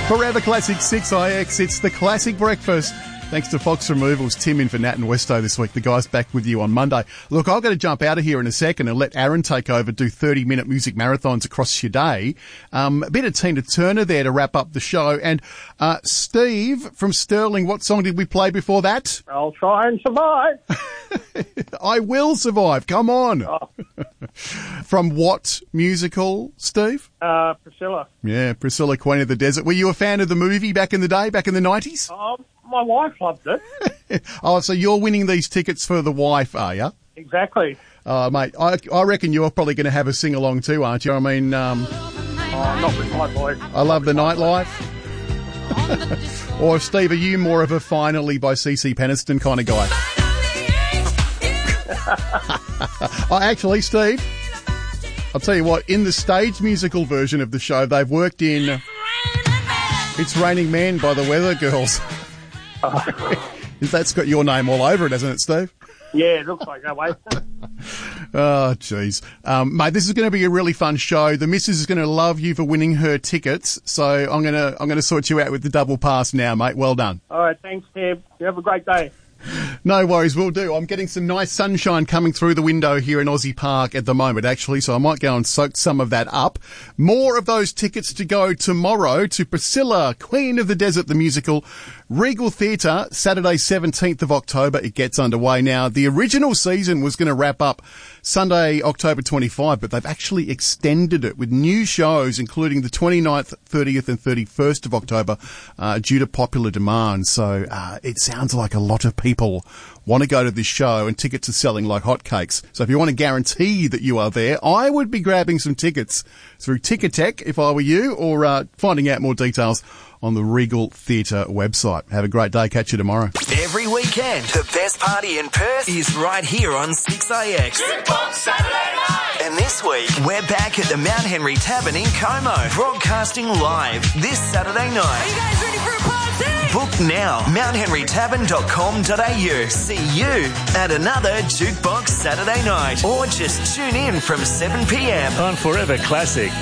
Forever Classic 6IX. It's the classic breakfast. Thanks to Fox Removals. Tim in for Nat and Westo this week. The guys back with you on Monday. Look, I've got to jump out of here in a second and let Aaron take over, do 30-minute music marathons across your day. A bit of Tina Turner there to wrap up the show. And Steve from Stirling, what song did we play before that? I'll try and survive. I will survive. Come on. Oh. From what musical, Steve? Priscilla. Yeah, Priscilla, Queen of the Desert. Were you a fan of the movie back in the day, back in the 90s? My wife loved it. Oh, so you're winning these tickets for the wife, are you? Exactly. Mate, I reckon you're probably going to have a sing-along too, aren't you? I mean... not with my boy. I love the nightlife. Or, Steve, are you more of a Finally by CC Peniston kind of guy? Actually, Steve, I'll tell you what, in the stage musical version of the show, they've worked in It's Raining Men by the Weather Girls. That's got your name all over it, hasn't it, Steve? Yeah, it looks like that way. Oh, jeez. Mate, this is going to be a really fun show. The missus is going to love you for winning her tickets, so I'm going to sort you out with the double pass now, mate. Well done. All right, thanks, Tim. You have a great day. No worries, will do. I'm getting some nice sunshine coming through the window here in Aussie Park at the moment, actually, so I might go and soak some of that up. More of those tickets to go tomorrow to Priscilla, Queen of the Desert, the musical, Regal Theatre, Saturday 17th of October. It gets underway now. The original season was going to wrap up Sunday, October 25, but they've actually extended it with new shows, including the 29th, 30th and 31st of October, due to popular demand. So it sounds like a lot of people want to go to this show, and tickets are selling like hotcakes. So if you want to guarantee that you are there, I would be grabbing some tickets through Ticketek if I were you, or finding out more details on the Regal Theatre website. Have a great day. Catch you tomorrow. Every weekend, the best party in Perth is right here on 6IX. Jukebox Saturday night! And this week, we're back at the Mount Henry Tavern in Como, broadcasting live this Saturday night. Are you guys ready for a party? Book now, mountenrytavern.com.au. See you at another Jukebox Saturday night. Or just tune in from 7 p.m. on Forever Classic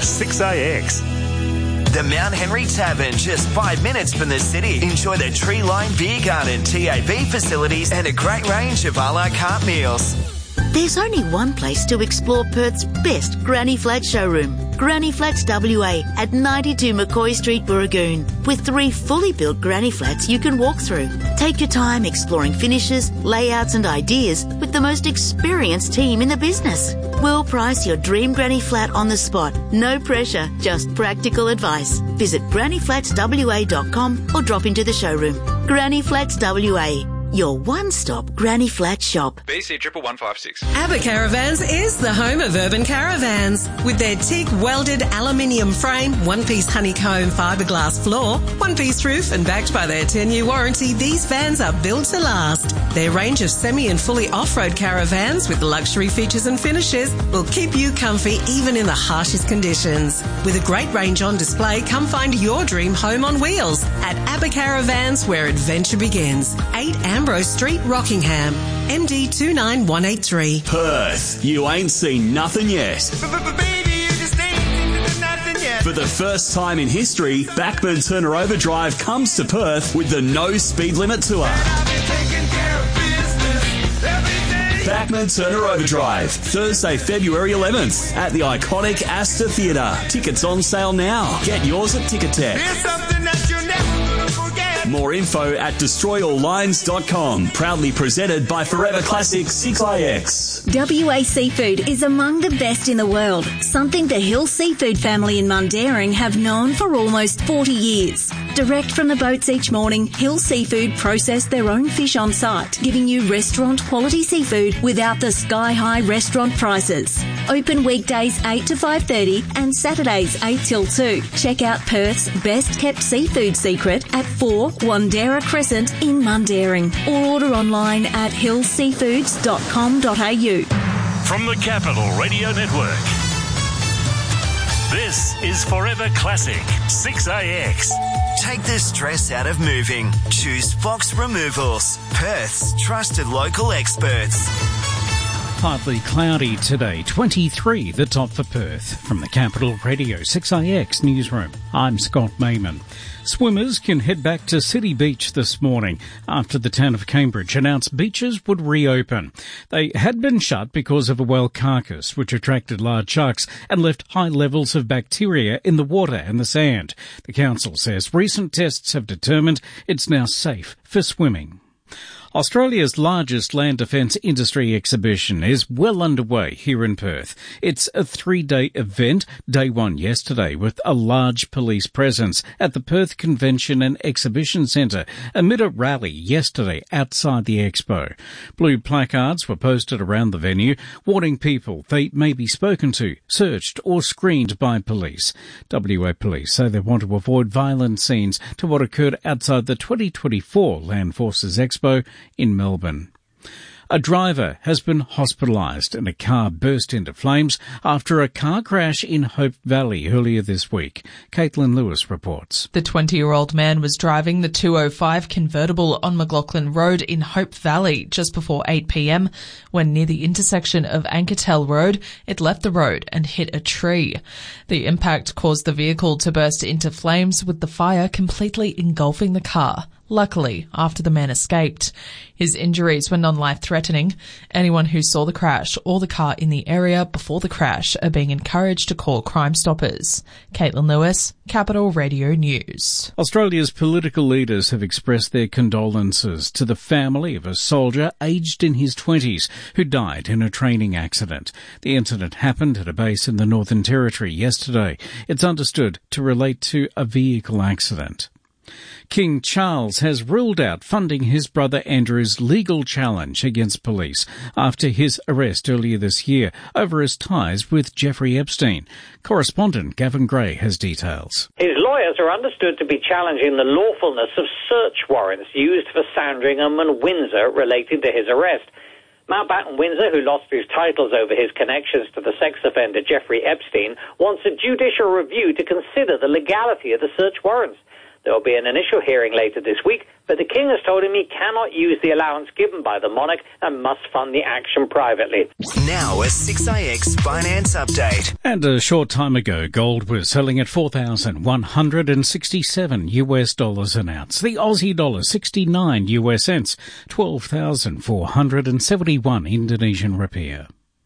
6IX. The Mount Henry Tavern, just 5 minutes from the city. Enjoy the tree-lined beer garden, TAB facilities, and a great range of a la carte meals. There's only one place to explore Perth's best Granny Flat showroom. Granny Flats WA at 92 McCoy Street, Burragoon. With 3 fully built Granny Flats you can walk through. Take your time exploring finishes, layouts and ideas with the most experienced team in the business. We'll price your dream Granny Flat on the spot. No pressure, just practical advice. Visit grannyflatswa.com or drop into the showroom. Granny Flats WA. Your one-stop Granny Flat shop. BC 11156. ABBA Caravans is the home of urban caravans. With their TIG welded aluminium frame, one-piece honeycomb fiberglass floor, one-piece roof and backed by their 10-year warranty, these vans are built to last. Their range of semi and fully off-road caravans with luxury features and finishes will keep you comfy even in the harshest conditions. With a great range on display, come find your dream home on wheels at ABBA Caravans, where adventure begins. 8 Ambrose Street, Rockingham, MD 29183. Perth, you ain't seen nothing yet. For the first time in history, Backman Turner Overdrive comes to Perth with the No Speed Limit Tour. Backman Turner Overdrive, Thursday, February 11th at the iconic Astor Theatre. Tickets on sale now. Get yours at Ticketek. More info at destroyalllines.com. Proudly presented by Forever Classic 6IX. WA Seafood is among the best in the world, something the Hill Seafood family in Mundaring have known for almost 40 years. Direct from the boats each morning, Hill Seafood process their own fish on site, giving you restaurant quality seafood without the sky-high restaurant prices. Open weekdays 8 to 5:30 and Saturdays 8 till 2. Check out Perth's best-kept seafood secret at 4 Wandera Crescent in Mundaring, or order online at hillseafoods.com.au. From the Capital Radio Network, this is Forever Classic 6IX. Take the stress out of moving. Choose Fox Removals, Perth's trusted local experts. Partly cloudy today, 23 the top for Perth. From the Capital Radio 6AX newsroom, I'm Scott Mayman. Swimmers can head back to City Beach this morning after the town of Cambridge announced beaches would reopen. They had been shut because of a whale carcass which attracted large sharks and left high levels of bacteria in the water and the sand. The council says recent tests have determined it's now safe for swimming. Australia's largest land defence industry exhibition is well underway here in Perth. It's a 3-day event, day one yesterday, with a large police presence at the Perth Convention and Exhibition Centre amid a rally yesterday outside the expo. Blue placards were posted around the venue, warning people they may be spoken to, searched or screened by police. WA Police say they want to avoid violent scenes to what occurred outside the 2024 Land Forces Expo in Melbourne. A driver has been hospitalised and a car burst into flames after a car crash in Hope Valley earlier this week. Caitlin Lewis reports. The 20-year-old man was driving the 205 convertible on McLaughlin Road in Hope Valley just before 8 p.m. when near the intersection of Ankertel Road, it left the road and hit a tree. The impact caused the vehicle to burst into flames, with the fire completely engulfing the car. Luckily, after the man escaped. His injuries were non-life-threatening. Anyone who saw the crash or the car in the area before the crash are being encouraged to call Crime Stoppers. Caitlin Lewis, Capital Radio News. Australia's political leaders have expressed their condolences to the family of a soldier aged in his 20s who died in a training accident. The incident happened at a base in the Northern Territory yesterday. It's understood to relate to a vehicle accident. King Charles has ruled out funding his brother Andrew's legal challenge against police after his arrest earlier this year over his ties with Jeffrey Epstein. Correspondent Gavin Gray has details. His lawyers are understood to be challenging the lawfulness of search warrants used for Sandringham and Windsor related to his arrest. Mountbatten Windsor, who lost his titles over his connections to the sex offender Jeffrey Epstein, wants a judicial review to consider the legality of the search warrants. There will be an initial hearing later this week, but the King has told him he cannot use the allowance given by the monarch and must fund the action privately. Now a 6AX finance update. And a short time ago, gold was selling at $4,167 an ounce. The Aussie dollar 69 US cents, 12,471 Indonesian rupiah.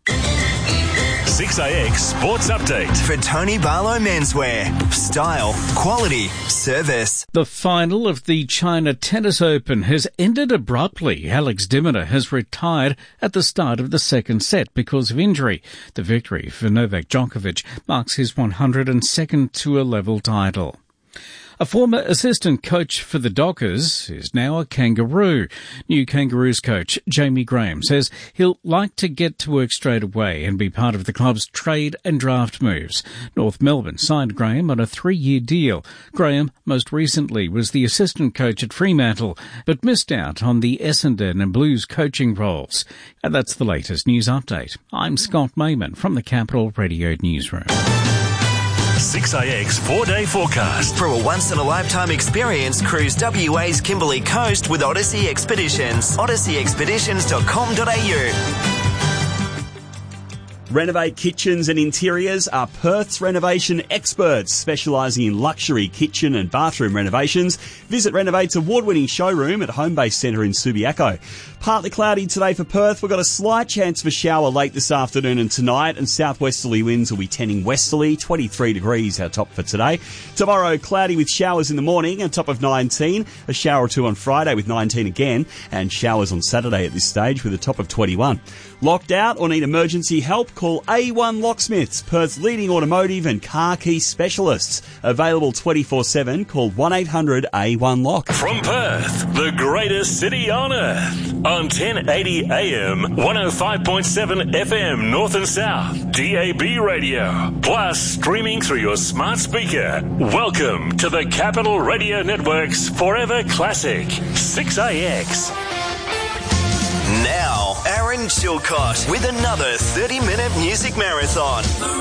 6AX Sports Update. For Tony Barlow Menswear. Style, quality, service. The final of the China Tennis Open has ended abruptly. Alex de Minaur has retired at the start of the second set because of injury. The victory for Novak Djokovic marks his 102nd tour-level title. A former assistant coach for the Dockers is now a Kangaroo. New Kangaroos coach Jamie Graham says he'll like to get to work straight away and be part of the club's trade and draft moves. North Melbourne signed Graham on a 3-year deal. Graham most recently was the assistant coach at Fremantle, but missed out on the Essendon and Blues coaching roles. And that's the latest news update. I'm Scott Mayman from the Capital Radio Newsroom. 6AX 4-day forecast. For a once-in-a-lifetime experience, cruise WA's Kimberley Coast with Odyssey Expeditions. odysseyexpeditions.com.au. Renovate Kitchens and Interiors are Perth's renovation experts, specialising in luxury kitchen and bathroom renovations. Visit Renovate's award-winning showroom at Homebase Centre in Subiaco. Partly cloudy today for Perth. We've got a slight chance of a shower late this afternoon and tonight, and southwesterly winds will be tending westerly. 23 degrees our top for today. Tomorrow, cloudy with showers in the morning, a top of 19. A shower or two on Friday with 19 again, and showers on Saturday at this stage with a top of 21. Locked out or need emergency help? Call A1 Locksmiths, Perth's leading automotive and car key specialists. Available 24/7. Call 1-800-A1-LOCK. From Perth, the greatest city on earth. On 1080 AM, 105.7 FM North and South, DAB radio. Plus, streaming through your smart speaker. Welcome to the Capital Radio Network's Forever Classic, 6AX. Now, Aaron Chilcott with another 30-minute music marathon.